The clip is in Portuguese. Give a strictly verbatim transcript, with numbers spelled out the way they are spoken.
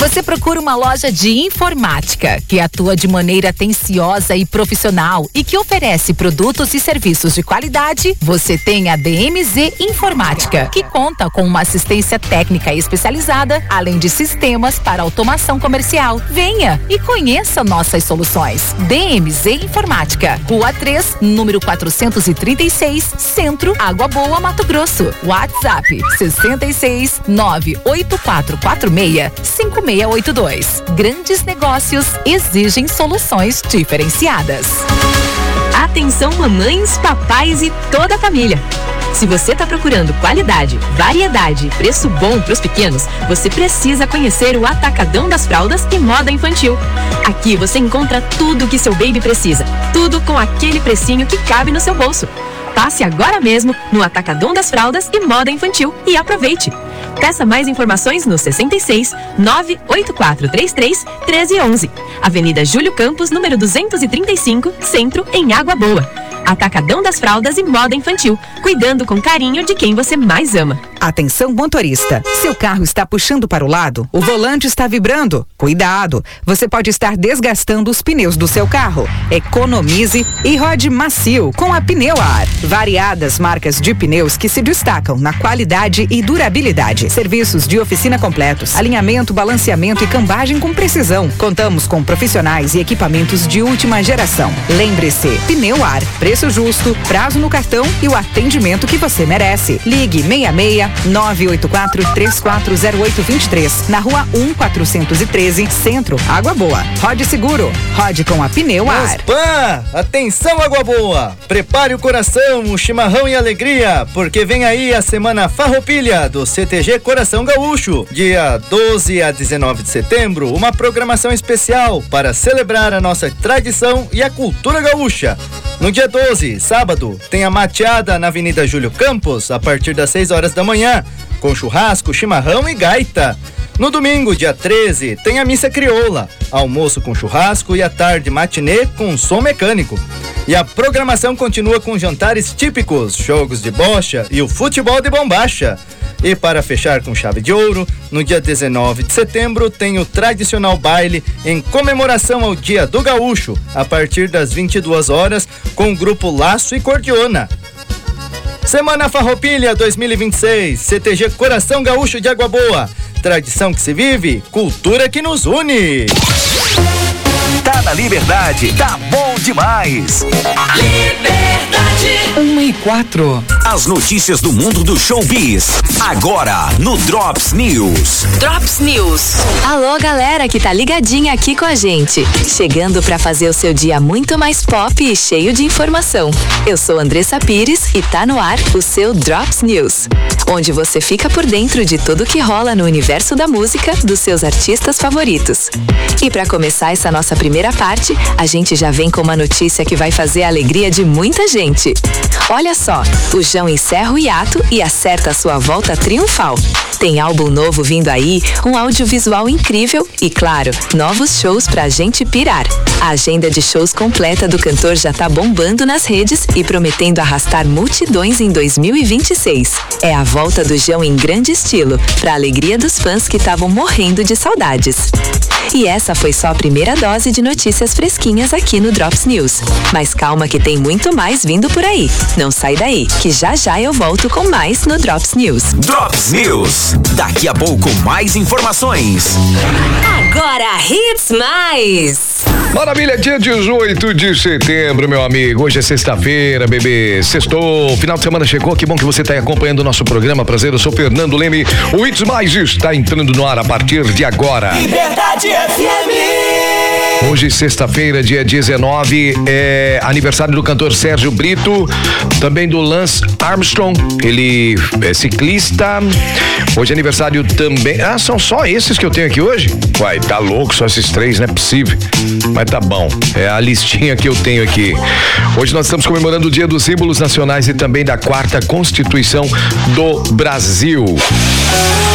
Você procura uma loja de informática que atua de maneira atenciosa e profissional e que oferece produtos e serviços de qualidade? Você tem a D M Z Informática, que conta com uma assistência técnica especializada, além de sistemas para automação comercial. Venha e conheça nossas soluções. D M Z Informática, Rua três, número quatrocentos e trinta e seis, Centro, Água Boa, Mato Grosso. WhatsApp sessenta e seis, nove oito quatro quatro seis, cinco seis oito dois. Grandes negócios exigem soluções diferenciadas. Atenção mamães, papais e toda a família. Se você está procurando qualidade, variedade e preço bom para os pequenos, você precisa conhecer o Atacadão das Fraldas e Moda Infantil. Aqui você encontra tudo o que seu baby precisa, tudo com aquele precinho que cabe no seu bolso. Passe agora mesmo no Atacadão das Fraldas e Moda Infantil e aproveite. Peça mais informações no sessenta e seis, nove oito quatro três três, um três um um. Avenida Júlio Campos, número duzentos e trinta e cinco, Centro, em Água Boa. Atacadão das Fraldas e Moda Infantil, cuidando com carinho de quem você mais ama. Atenção motorista, seu carro está puxando para o lado? O volante está vibrando? Cuidado, você pode estar desgastando os pneus do seu carro. Economize e rode macio com a Pneuar. Variadas marcas de pneus que se destacam na qualidade e durabilidade. Serviços de oficina completos, alinhamento, balanceamento e cambagem com precisão. Contamos com profissionais e equipamentos de última geração. Lembre-se, Pneuar, preço justo, prazo no cartão e o atendimento que você merece. Ligue seis seis, nove oito quatro, três quatro zero oito dois três, na rua um quatrocentos e treze, Centro, Água Boa. Rode seguro, rode com a Pneuar. Opa! Atenção, Água Boa! Prepare o coração, o chimarrão e a alegria, porque vem aí a Semana Farroupilha do C T G Coração Gaúcho. Dia doze a dezenove de setembro, uma programação especial para celebrar a nossa tradição e a cultura gaúcha. No dia doze, sábado, tem a mateada na Avenida Júlio Campos, a partir das seis horas da manhã, com churrasco, chimarrão e gaita. No domingo, dia treze, tem a missa crioula, almoço com churrasco e à tarde matinê com som mecânico. E a programação continua com jantares típicos, jogos de bocha e o futebol de bombacha. E para fechar com chave de ouro, no dia dezenove de setembro tem o tradicional baile em comemoração ao Dia do Gaúcho, a partir das vinte e duas horas, com o grupo Laço e Cordiona. Semana Farroupilha dois mil e vinte e seis, C T G Coração Gaúcho de Água Boa. Tradição que se vive, cultura que nos une. Tá na Liberdade, tá bom demais. Liberdade. Uma e quatro. As notícias do mundo do showbiz. Agora, no Drops News. Drops News. Alô, galera que tá ligadinha aqui com a gente. Chegando pra fazer o seu dia muito mais pop e cheio de informação. Eu sou Andressa Pires e tá no ar o seu Drops News, onde você fica por dentro de tudo que rola no universo da música dos seus artistas favoritos. E pra começar essa nossa primeira parte, a gente já vem com uma notícia que vai fazer a alegria de muita gente. Olha só, o João encerra o hiato e acerta a sua volta triunfal. Tem álbum novo vindo aí, um audiovisual incrível e, claro, novos shows pra gente pirar. A agenda de shows completa do cantor já tá bombando nas redes e prometendo arrastar multidões em dois mil e vinte e seis. É a volta do João em grande estilo, pra alegria dos fãs que estavam morrendo de saudades. E essa foi só a primeira dose de notícias fresquinhas aqui no Drops News. Mas calma que tem muito mais vindo por aí. Não sai daí, que já já eu volto com mais no Drops News. Drops News. Daqui a pouco mais informações. Agora Hits Mais. Maravilha, dia dezoito de setembro, meu amigo. Hoje é sexta-feira, bebê. Sextou, final de semana chegou. Que bom que você está acompanhando o nosso programa. Prazer, eu sou Fernando Leme. O Hits Mais está entrando no ar a partir de agora. Liberdade F M. Hoje, sexta-feira, dia dezenove, é aniversário do cantor Sérgio Brito, também do Lance Armstrong, ele é ciclista. Hoje é aniversário também. Ah, são só esses que eu tenho aqui hoje? Uai, tá louco, só esses três, não é possível. Mas tá bom, é a listinha que eu tenho aqui. Hoje nós estamos comemorando o Dia dos Símbolos Nacionais e também da Quarta Constituição do Brasil.